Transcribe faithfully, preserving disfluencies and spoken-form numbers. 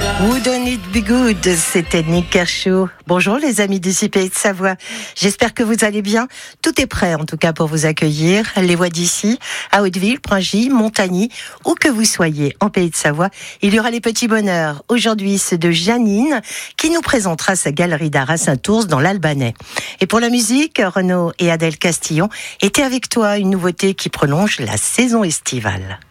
Wouldn't it be good? C'était Nick Kershaw. Bonjour les amis d'ici Pays de Savoie. J'espère que vous allez bien. Tout est prêt en tout cas pour vous accueillir. Les voix d'ici, à Hauteville, Pringis, Montagny, où que vous soyez en Pays de Savoie, il y aura les petits bonheurs. Aujourd'hui, c'est de Janine qui nous présentera sa galerie d'art à Saint-Ours dans l'Albanais. Et pour la musique, Renaud et Adèle Castillon étaient avec toi, une nouveauté qui prolonge la saison estivale.